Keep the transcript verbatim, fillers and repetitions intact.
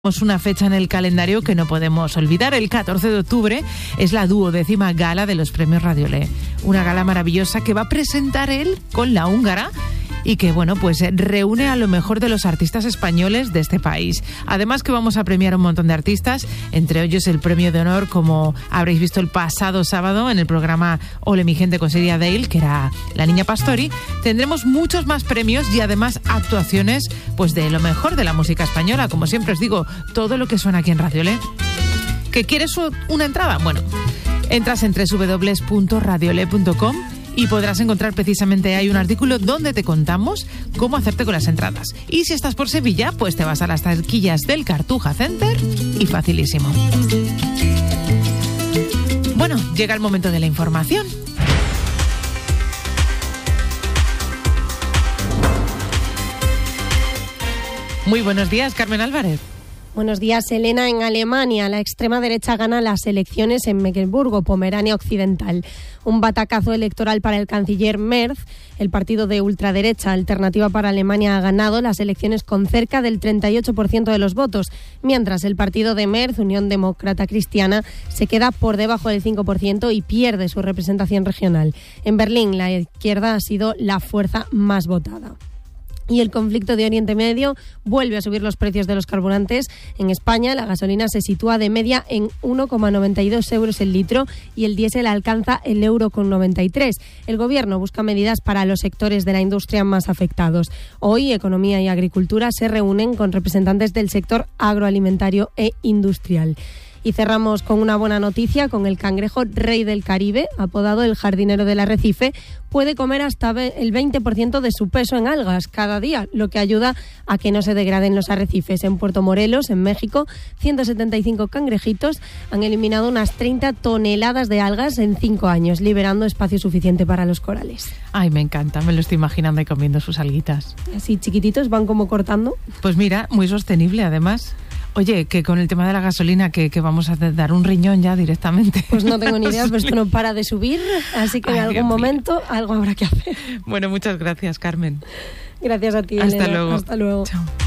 Tenemos una fecha en el calendario que no podemos olvidar. El catorce de octubre es la duodécima gala de los premios Radiolé. Una gala maravillosa que va a presentar él con la húngara y que, bueno, pues reúne a lo mejor de los artistas españoles de este país. Además que vamos a premiar a un montón de artistas, entre ellos el premio de honor, como habréis visto el pasado sábado en el programa Ole mi gente con Siria Dale, que era La Niña Pastori. Tendremos muchos más premios y además actuaciones pues de lo mejor de la música española. Como siempre os digo, todo lo que suena aquí en Radiolé. ¿Que quieres una entrada? Bueno, entras en doble u doble u doble u punto radiolé punto com y podrás encontrar precisamente ahí un artículo donde te contamos cómo hacerte con las entradas. Y si estás por Sevilla, pues te vas a las taquillas del Cartuja Center y facilísimo. Bueno, llega el momento de la información. Muy buenos días, Carmen Álvarez. Buenos días, Elena. En Alemania, la extrema derecha gana las elecciones en Mecklemburgo, Pomerania Occidental. Un batacazo electoral para el canciller Merz. El partido de ultraderecha Alternativa para Alemania ha ganado las elecciones con cerca del treinta y ocho por ciento de los votos, mientras el partido de Merz, Unión Demócrata Cristiana, se queda por debajo del cinco por ciento y pierde su representación regional. En Berlín, la izquierda ha sido la fuerza más votada. Y el conflicto de Oriente Medio vuelve a subir los precios de los carburantes. En España, la gasolina se sitúa de media en uno coma noventa y dos euros el litro y el diésel alcanza el euro con noventa y tres. El Gobierno busca medidas para los sectores de la industria más afectados. Hoy, Economía y Agricultura se reúnen con representantes del sector agroalimentario e industrial. Y cerramos con una buena noticia, con el cangrejo rey del Caribe, apodado el jardinero del arrecife, puede comer hasta el veinte por ciento de su peso en algas cada día, lo que ayuda a que no se degraden los arrecifes. En Puerto Morelos, en México, ciento setenta y cinco cangrejitos han eliminado unas treinta toneladas de algas en cinco años, liberando espacio suficiente para los corales. Ay, me encanta, me lo estoy imaginando ahí comiendo sus alguitas. Así chiquititos, van como cortando. Pues mira, muy sostenible además. Oye, que con el tema de la gasolina, que, que vamos a dar un riñón ya directamente. Pues no tengo ni idea, pero esto no para de subir, así que Ay, en algún Dios momento mío. Algo habrá que hacer. Bueno, muchas gracias, Carmen. Gracias a ti, Hasta Elena. luego. Hasta luego. Chao.